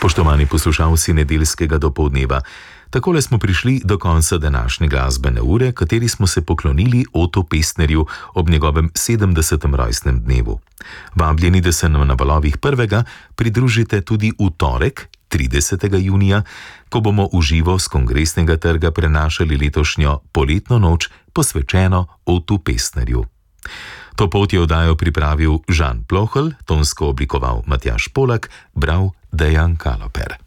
Spoštovani poslušalci nedeljskega dopoldneva, takole smo prišli do konca današnje glasbene ure, kateri smo se poklonili Otu Pestnerju ob njegovem 70. rojstnem dnevu. Vabljeni, da se nam na valovih prvega pridružite tudi v torek, 30. junija, ko bomo v živo s Kongresnega trga prenašali letošnjo poletno noč, posvečeno Otu Pestnerju. To pot je oddajo pripravil Žan Plohelj, tonsko oblikoval Matjaž Polak, bral Dejan Kaloper.